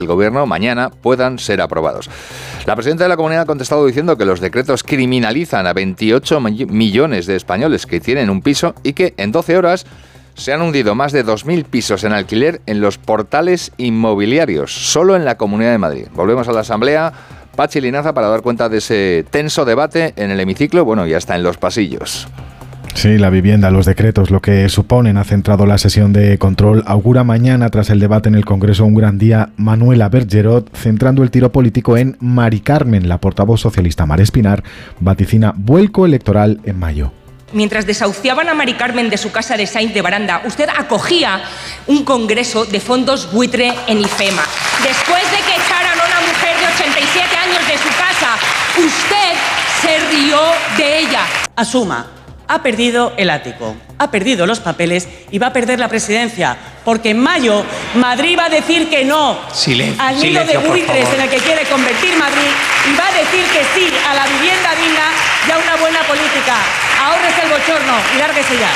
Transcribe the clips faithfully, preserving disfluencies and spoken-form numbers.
el Gobierno mañana puedan ser aprobados. La presidenta de la Comunidad ha contestado diciendo que los decretos criminalizan a veintiocho millones de españoles que tienen un piso y que en doce horas se han hundido más de dos mil pisos en alquiler en los portales inmobiliarios, solo en la Comunidad de Madrid. Volvemos a la Asamblea. Pachi Linaza para dar cuenta de ese tenso debate en el hemiciclo, bueno, y hasta en los pasillos. Sí, la vivienda, los decretos, lo que suponen, ha centrado la sesión de control. Augura mañana, tras el debate en el Congreso, un gran día. Manuela Bergerot, centrando el tiro político en Mari Carmen. La portavoz socialista Mar Espinar vaticina vuelco electoral en mayo. Mientras desahuciaban a Mari Carmen de su casa de Sainz de Baranda, usted acogía un congreso de fondos buitre en IFEMA. Después de que echaran a una mujer de ochenta y siete años de su casa, usted se rió de ella. Asuma. Ha perdido el ático, ha perdido los papeles y va a perder la presidencia, porque en mayo Madrid va a decir que no silencio, al nido de buitres en el que quiere convertir Madrid y va a decir que sí a la vivienda digna y a una buena política. Ahórrese el bochorno y lárguese ya.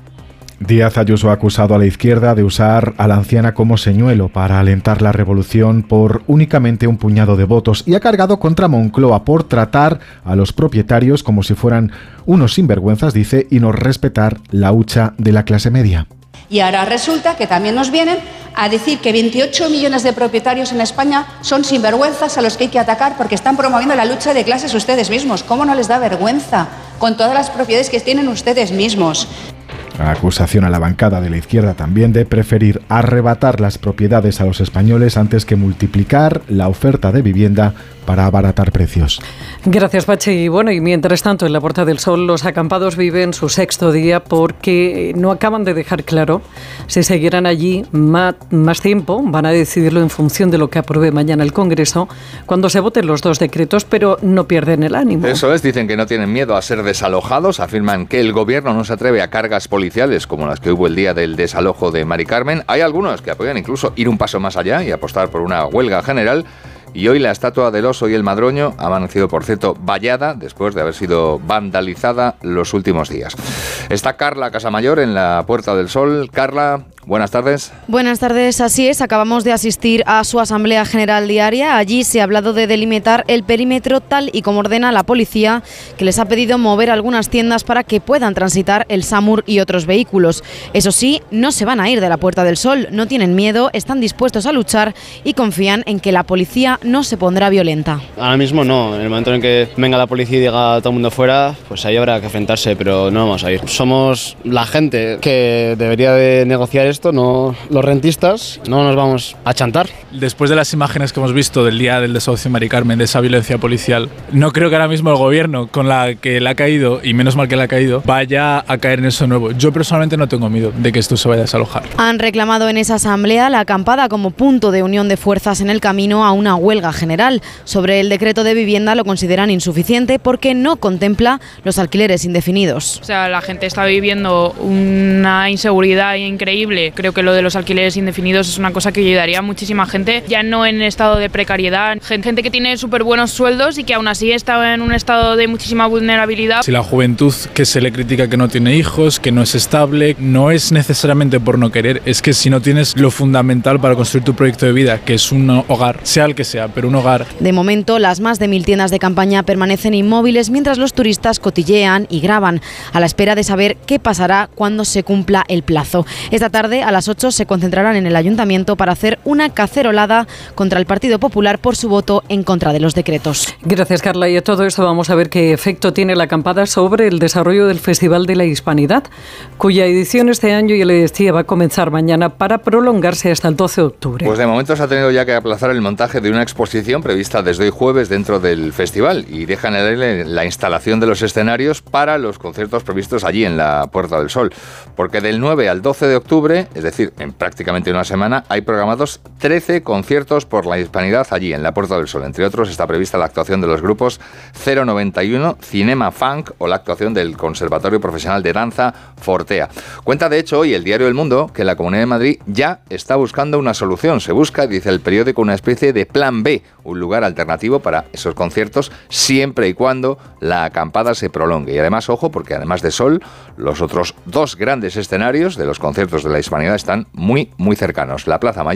Díaz Ayuso ha acusado a la izquierda de usar a la anciana como señuelo para alentar la revolución por únicamente un puñado de votos y ha cargado contra Moncloa por tratar a los propietarios como si fueran unos sinvergüenzas, dice, y no respetar la hucha de la clase media. Y ahora resulta que también nos vienen a decir que veintiocho millones de propietarios en España son sinvergüenzas a los que hay que atacar porque están promoviendo la lucha de clases ustedes mismos. ¿Cómo no les da vergüenza con todas las propiedades que tienen ustedes mismos? La acusación a la bancada de la izquierda también de preferir arrebatar las propiedades a los españoles antes que multiplicar la oferta de vivienda para abaratar precios. Gracias, Pachi. Y bueno, y mientras tanto, en la Puerta del Sol, los acampados viven su sexto día porque no acaban de dejar claro si seguirán allí más, más tiempo. Van a decidirlo en función de lo que apruebe mañana el Congreso cuando se voten los dos decretos, pero no pierden el ánimo. Eso es, dicen que no tienen miedo a ser desalojados, afirman que el Gobierno no se atreve a cargas policiales como las que hubo el día del desalojo de Mari Carmen. Hay algunos que apoyan incluso ir un paso más allá y apostar por una huelga general. Y hoy la estatua del oso y el madroño ha amanecido, por cierto, vallada después de haber sido vandalizada los últimos días. Está Carla Casamayor en la Puerta del Sol. Carla, buenas tardes. Buenas tardes, así es. Acabamos de asistir a su Asamblea General Diaria. Allí se ha hablado de delimitar el perímetro tal y como ordena la policía, que les ha pedido mover algunas tiendas para que puedan transitar el SAMUR y otros vehículos. Eso sí, no se van a ir de la Puerta del Sol, no tienen miedo, están dispuestos a luchar y confían en que la policía no se pondrá violenta. Ahora mismo no, en el momento en que venga la policía y diga todo el mundo fuera, pues ahí habrá que enfrentarse, pero no vamos a ir. Somos la gente que debería de negociar esto, no los rentistas, no nos vamos a chantar. Después de las imágenes que hemos visto del día del desahucio de Mari Carmen, de esa violencia policial, no creo que ahora mismo el Gobierno, con la que le ha caído, y menos mal que le ha caído, vaya a caer en eso nuevo. Yo personalmente no tengo miedo de que esto se vaya a desalojar. Han reclamado en esa asamblea la acampada como punto de unión de fuerzas en el camino a una huelga general. Sobre el decreto de vivienda lo consideran insuficiente porque no contempla los alquileres indefinidos. O sea, la gente está viviendo una inseguridad increíble. Creo que lo de los alquileres indefinidos es una cosa que ayudaría a muchísima gente, ya no en estado de precariedad, gente que tiene súper buenos sueldos y que aún así está en un estado de muchísima vulnerabilidad. Si la juventud que se le critica que no tiene hijos, que no es estable, no es necesariamente por no querer, es que si no tienes lo fundamental para construir tu proyecto de vida, que es un hogar, sea el que sea, pero un hogar. De momento, las más de mil tiendas de campaña permanecen inmóviles mientras los turistas cotillean y graban, a la espera de saber qué pasará cuando se cumpla el plazo. Esta tarde, a las ocho, se concentrarán en el Ayuntamiento para hacer una cacerolada contra el Partido Popular por su voto en contra de los decretos. Gracias, Carla. Y a todo esto vamos a ver qué efecto tiene la acampada sobre el desarrollo del Festival de la Hispanidad, cuya edición este año, ya le decía, va a comenzar mañana para prolongarse hasta el doce de octubre. Pues de momento se ha tenido ya que aplazar el montaje de una exposición prevista desde hoy jueves dentro del festival y dejan en el aire la instalación de los escenarios para los conciertos previstos allí en la Puerta del Sol, porque del nueve al doce de octubre, es decir, en prácticamente una semana, hay programados trece conciertos por la Hispanidad allí en la Puerta del Sol. Entre otros está prevista la actuación de los grupos cero noventa y uno, Cinema Funk o la actuación del Conservatorio Profesional de Danza Fortea. Cuenta de hecho hoy el diario El Mundo que la Comunidad de Madrid ya está buscando una solución. Se busca, dice el periódico, una especie de plan B, un lugar alternativo para esos conciertos siempre y cuando la acampada se prolongue. Y además, ojo, porque además de Sol, los otros dos grandes escenarios de los conciertos de la Hispanidad están muy, muy cercanos, la Plaza Mayor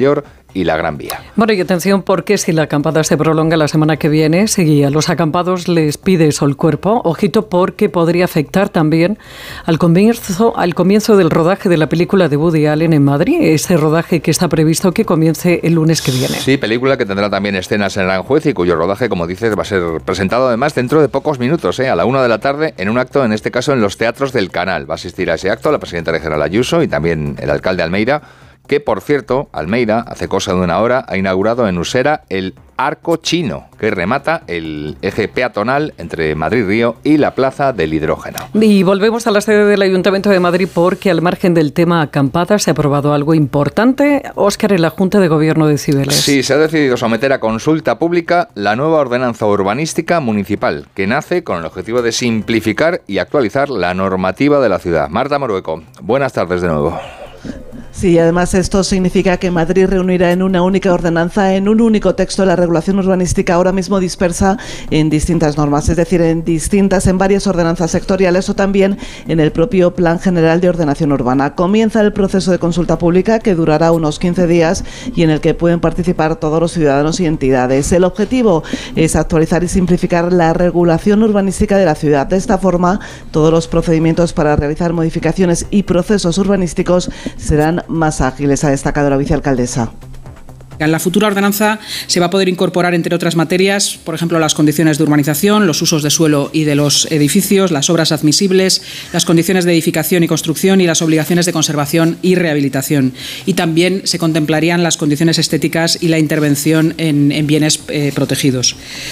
y la Gran Vía. Bueno, y atención, porque si la acampada se prolonga la semana que viene, si a los acampados les pide eso el cuerpo, ojito, porque podría afectar también al comienzo, al comienzo del rodaje de la película de Woody Allen en Madrid, ese rodaje que está previsto que comience el lunes que viene. Sí, película que tendrá también escenas en Aranjuez y cuyo rodaje, como dices, va a ser presentado además dentro de pocos minutos, ¿eh? a la una de la tarde, en un acto, en este caso en los teatros del Canal. Va a asistir a ese acto la presidenta regional Ayuso y también el alcalde Almeida, que por cierto, Almeida, hace cosa de una hora, ha inaugurado en Usera el Arco Chino, que remata el eje peatonal entre Madrid-Río y la Plaza del Hidrógeno. Y volvemos a la sede del Ayuntamiento de Madrid porque al margen del tema acampada se ha aprobado algo importante, Óscar, en la Junta de Gobierno de Cibeles. Sí, se ha decidido someter a consulta pública la nueva ordenanza urbanística municipal, que nace con el objetivo de simplificar y actualizar la normativa de la ciudad. Marta Morueco, buenas tardes de nuevo. Sí, además esto significa que Madrid reunirá en una única ordenanza, en un único texto, la regulación urbanística ahora mismo dispersa en distintas normas, es decir, en distintas, en varias ordenanzas sectoriales o también en el propio Plan General de Ordenación Urbana. Comienza el proceso de consulta pública que durará unos quince días y en el que pueden participar todos los ciudadanos y entidades. El objetivo es actualizar y simplificar la regulación urbanística de la ciudad. De esta forma, todos los procedimientos para realizar modificaciones y procesos urbanísticos serán más ágiles, ha destacado la vicealcaldesa. En la futura ordenanza se va a poder incorporar, entre otras materias, por ejemplo, las condiciones de urbanización, los usos de suelo y de los edificios, las obras admisibles, las condiciones de edificación y construcción y las obligaciones de conservación y rehabilitación. Y también se contemplarían las condiciones estéticas y la intervención en, en bienes eh, protegidos.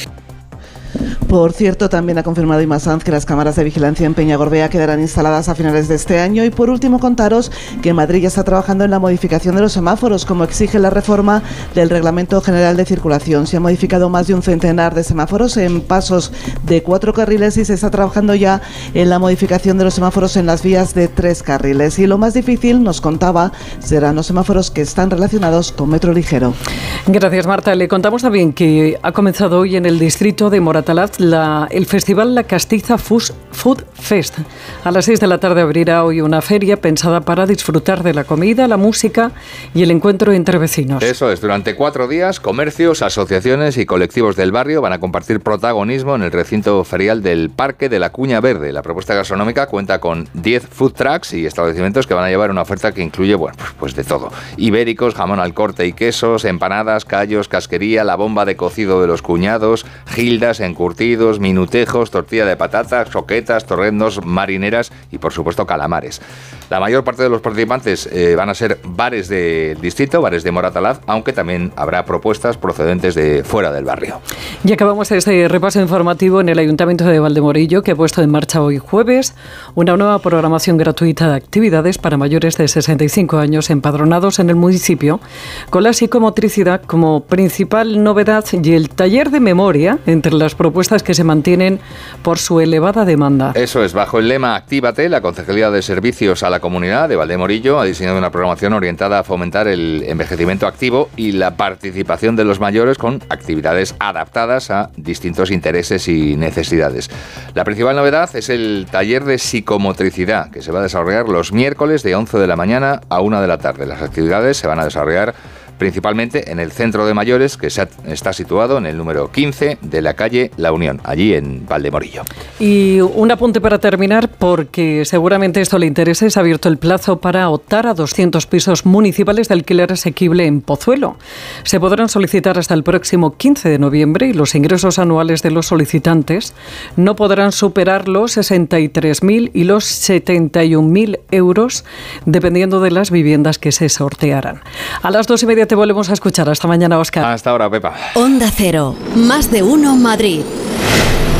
Por cierto, también ha confirmado Imma Sanz que las cámaras de vigilancia en Peñagorbea quedarán instaladas a finales de este año. Y por último, contaros que Madrid ya está trabajando en la modificación de los semáforos, como exige la reforma del Reglamento General de Circulación. Se han modificado más de un centenar de semáforos en pasos de cuatro carriles y se está trabajando ya en la modificación de los semáforos en las vías de tres carriles. Y lo más difícil, nos contaba, serán los semáforos que están relacionados con metro ligero. Gracias, Marta. Le contamos también que ha comenzado hoy en el distrito de Moratalaz La, el festival La Castiza Food Fest. A las seis de la tarde abrirá hoy una feria pensada para disfrutar de la comida, la música y el encuentro entre vecinos. Eso es, durante cuatro días, comercios, asociaciones y colectivos del barrio van a compartir protagonismo en el recinto ferial del Parque de la Cuña Verde. La propuesta gastronómica cuenta con diez food trucks y establecimientos que van a llevar una oferta que incluye, bueno, pues, pues de todo. Ibéricos, jamón al corte y quesos, empanadas, callos, casquería, la bomba de cocido de los cuñados, gildas, encurtidos, minutejos, tortilla de patatas, croquetas, torrendos, marineras y por supuesto calamares. La mayor parte de los participantes eh, van a ser bares del distrito, bares de Moratalaz, aunque también habrá propuestas procedentes de fuera del barrio. Y acabamos este repaso informativo en el Ayuntamiento de Valdemorillo, que ha puesto en marcha hoy jueves una nueva programación gratuita de actividades para mayores de sesenta y cinco años empadronados en el municipio, con la psicomotricidad como principal novedad y el taller de memoria entre las propuestas que se mantienen por su elevada demanda. Eso es, bajo el lema Actívate, la Concejalía de Servicios a la Comunidad de Valdemorillo ha diseñado una programación orientada a fomentar el envejecimiento activo y la participación de los mayores con actividades adaptadas a distintos intereses y necesidades. La principal novedad es el taller de psicomotricidad, que se va a desarrollar los miércoles de once de la mañana a una de la tarde. Las actividades se van a desarrollar principalmente en el centro de mayores, que está situado en el número quince de la calle La Unión, allí en Valdemorillo. Y un apunte para terminar, porque seguramente esto le interese, se ha abierto el plazo para optar a doscientos pisos municipales de alquiler asequible en Pozuelo. Se podrán solicitar hasta el próximo quince de noviembre y los ingresos anuales de los solicitantes no podrán superar los sesenta y tres mil y los setenta y un mil euros, dependiendo de las viviendas que se sortearan. A las dos y media te volvemos a escuchar. Hasta mañana, Óscar. Hasta ahora, Pepa. Onda Cero, más de uno Madrid.